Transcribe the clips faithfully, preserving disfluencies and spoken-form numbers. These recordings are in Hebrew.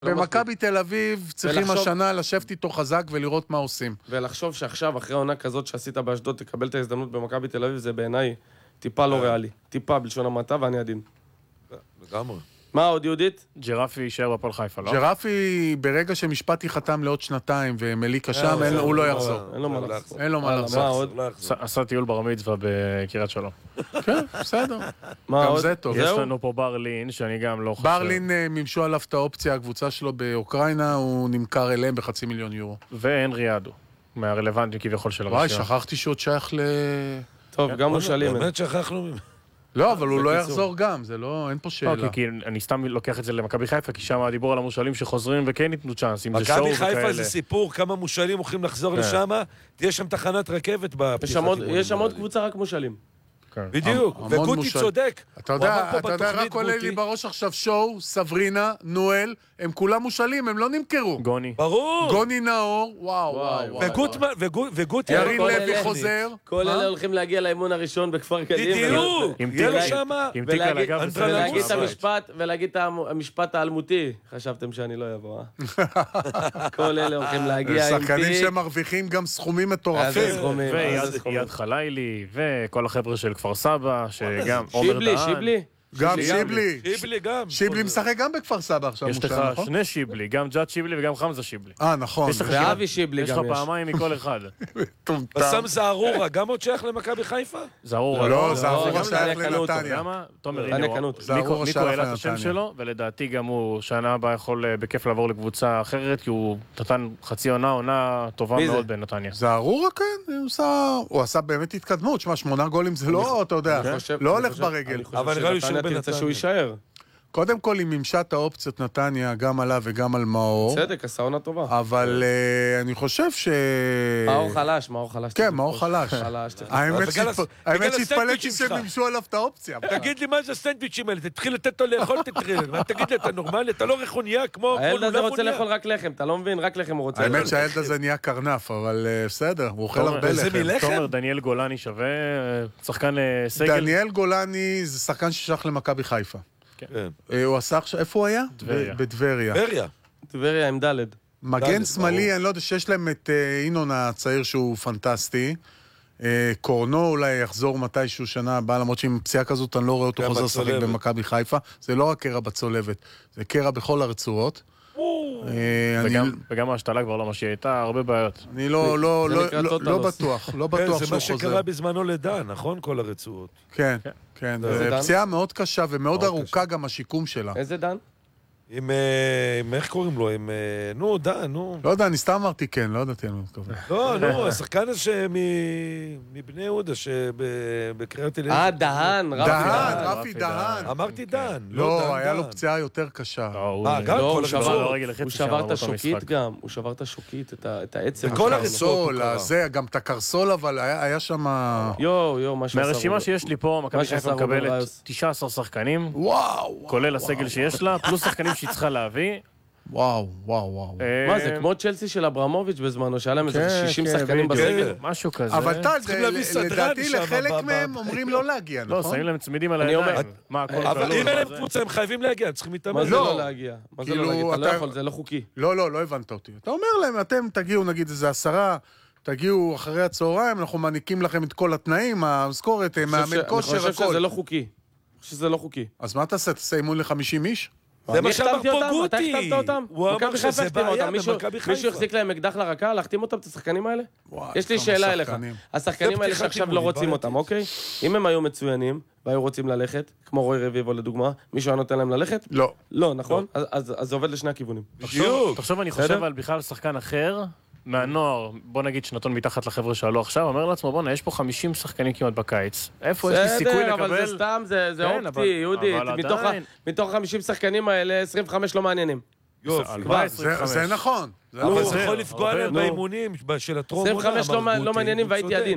במכבי תל אביב צריכים השנה לשבת איתו חזק ולראות מה עושים. ולחשוב שעכשיו, אחרי העונה כזאת שעשית באשדוד, תקבל את ההזדמנות במכבי תל אביב, זה בעיניי טיפה לא ריאלי. טיפה בלשון המעטה ואני עדין. לגמרי. מה עוד, יהודית? ג'רפי יישאר בפועל חיפה, לא? ג'רפי, ברגע שמשפטי חתם לעוד שנתיים ומליקה שם, הוא לא יחזור. אין לו מה לחזור. אין לו מה לחזור. מה עוד? עשה טיול בר מצווה בקריית שלום. כן, בסדר. מה גם עוד? זה טוב. יש לנו פה ברלין, שאני גם לא חושב... ברלין מימשו עליו את האופציה, הקבוצה שלו באוקראינה, הוא נמכר אליהם בחצי מיליון יורו. והנרי ידו, מהרלוונטי כביכול של וואי, הרשימה. שכחתי שעוד שייך ל... טוב, גם מושלים. באמת שכחנו... לא, אבל הוא לא יחזור גם, זה לא, אין פה שאלה. כי אני סתם לוקח את זה למכבי חיפה, כי שם הדיבור על המושאלים שחוזרים וכן ייתנו צ'אנס, אם זה שואו וכאלה. מכבי חיפה זה סיפור, כמה מושאלים הולכים לחזור לשם, תהיה שם תחנת רכבת בפתיחת אימונים. יש שם עוד קבוצה רק מושאלים. בדיוק, וגוטי צודק. אתה יודע, אתה יודע, רק עולה לי בראש עכשיו שואו, סברינה, נואל, הם כולם מושאלים, הם לא נמכרו. גוני. ברור. גוני נאור, וואו, וואו. וגוטי. ירין לוי חוזר. כל אלה הולכים להגיע לאימון הראשון בכפר קדים. בדיוק. יהיה לו שמה. ולהגיד את המשפט האלמותי. חשבתם שאני לא אבוא, אה? כל אלה הולכים להגיע עם תיק. שחקנים שמרוויחים גם סכומים מטורפים. ויד חלילי, וכל החבר'ה של כפר סבא, שגם עומר דהן. שיבלי, שיבלי. גם שיבלי. שיבלי גם. שיבלי משחק גם בכפר סבא עכשיו. יש לך שני שיבלי, גם ג'אט שיבלי וגם חמזה שיבלי. אה, נכון. ואבי שיבלי גם יש. יש לך פעמיים מכל אחד. בסם זערורה, גם עוד שייך למכבי חיפה? זערורה. לא, זערורה שייך לנתניה. תומר, מיקו העלה את השם שלו, ולדעתי גם הוא שנה הבאה יכול בכיף לעבור לקבוצה אחרת, כי הוא נתן חצי עונה, עונה טובה מאוד בנתניה. זערורה כן, הוא עשה באמת התקדמות, שמה, שמונה גולים זה לא, אתה יודע, לא הולך ברגל. אבל נראה לי שהוא תרצה שהוא יישאר. קודם כל, היא מימשה את האופציות נתניה, גם עליו וגם על מאור. צדק, עשה עונה טובה. אבל אני חושב ש... מאור חלש, מאור חלש. כן, מאור חלש. האמת שהתפלאתי שהם מימשו עליו את האופציה. תגיד לי מה זה הסנדוויצ'ים האלה, תתחיל לתת לו לאכול את הטרילר. תגיד לי, אתה נורמלי? אתה לא רכוניה כמו... הילד הזה רוצה לאכול רק לחם, אתה לא מבין? רק לחם הוא רוצה. האמת שהילד הזה נהיה קרנף, אבל בסדר, הוא אוכל הרבה לחם. תומר, דניאל גולני שווה, שחקן סגל. דניאל גולני זה שחקן ששייך למכבי חיפה. הוא עשה עכשיו, איפה הוא היה? טבריה. בטבריה. טבריה. טבריה עם ד'. מגן שמאלי, אני לא יודע, שיש להם את אינון הצעיר שהוא פנטסטי. קורנו אולי יחזור מתישהו שנה הבאה, למרות שעם פציעה כזאת אני לא רואה אותו חוזר שחק במכבי חיפה. זה לא רק קרע בצולבת, זה קרע בכל הרצועות. וגם ההשתלה כבר לא מה שהיא הייתה, הרבה בעיות. אני לא בטוח, לא בטוח שהוא חוזר. זה מה שקרה בזמנו לדן, נכון? כל הרצועות. כן, כן. פציעה מאוד קשה ומאוד ארוכה גם השיקום שלה. איזה דן? עם, איך קוראים לו? עם, נו, דן, נו. לא יודע, אני סתם אמרתי כן, לא יודעתי אני מתכוון. לא, נו, השחקן הזה מבני יהודה שבקריית אליהו. אה, דהן, רפי דהן. רפי דהן. אמרתי דן. לא, היה לו פציעה יותר קשה. אה, גם כל הרצועות. הוא שבר את השוקית גם, הוא שבר את השוקית, את העצם. וכל הרצועות. גם את הקרסול, אבל היה שם... יו, יו, משהו... מהרשימה שיש לי פה, מכבי חיפה מקבלת תשעה עשר שחקנים. וואו. כולל הסגל שיש לה, פלוס שחקנים שהיא צריכה להביא. וואו, וואו, וואו. מה זה, כמו צ'לסי של אברמוביץ' בזמנו, שהיה להם איזה שישים שחקנים בסגל. משהו כזה. אבל טל, לדעתי לחלק מהם אומרים לא להגיע, נכון? לא, שמים להם צמידים על הידיים. אבל אם אין קבוצה, הם חייבים להגיע, הם צריכים להתאמן. מה זה לא להגיע? מה זה לא להגיע? אתה לא יכול, זה לא חוקי. לא, לא, לא הבנת אותי. אתה אומר להם, אתם תגיעו, נגיד, איזה עשרה, תגיעו אחרי הצהריים, אנחנו מעניקים לכם את כל התנאים, המשכורת, מאמן כושר, הכל. אני חושב שזה לא חוקי. אני חושב שזה לא חוקי. אז מה תעשה? תעשה אימון ל-חמישים איש? זה מה שאמר פה גוטי. אתה החתמת אותם? הוא אמר שזה בעיה במכבי חיפה. מישהו יחזיק להם אקדח לרקה, להחתים אותם את השחקנים האלה? יש לי שאלה אליך. השחקנים האלה שעכשיו לא רוצים אותם, אוקיי? אם הם היו מצוינים והיו רוצים ללכת, כמו רוי רביבו לדוגמה, מישהו היה נותן להם ללכת? לא. לא, נכון? אז זה עובד לשני הכיוונים. תחשוב, אני חושב על בכלל שחקן אחר מהנוער, בוא נגיד שנתון מתחת לחבר'ה שעלו עכשיו, אומר לעצמו, בוא'נה, יש פה חמישים שחקנים כמעט בקיץ. איפה יש לי סיכוי לקבל? אבל זה סתם, זה אופטי, יהודית. מתוך חמישים שחקנים האלה, עשרים וחמש לא מעניינים. זה נכון. אבל זה יכול לפגוע להם באימונים של הטרום. עשרים וחמש לא מעניינים והייתי עדין.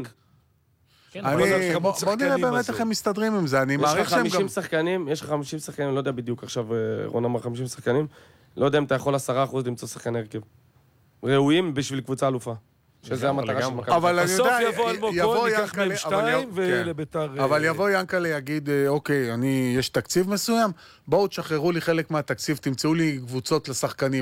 בוא נראה באמת איך הם מסתדרים עם זה. אני מעריך שהם גם... יש לך חמישים שחקנים, יש לך חמישים שחקנים, אני לא יודע בדיוק, עכשיו רון אמר חמישים שחקנים, לא יודע אם אתה יכול עשרה אחוז למצוא שחקני הרכב. ראויים בשביל קבוצה אלופה. שזה המטרה של מכבי. אבל אני יודע, בסוף יבוא אלמוג כהן, ייקח מהם שתיים, ולביתר... אבל יבוא ינקלה יגיד, אוקיי, יש תקציב מסוים, בואו תשחררו לי חלק מהתקציב, תמצאו לי קבוצות לשחקנים.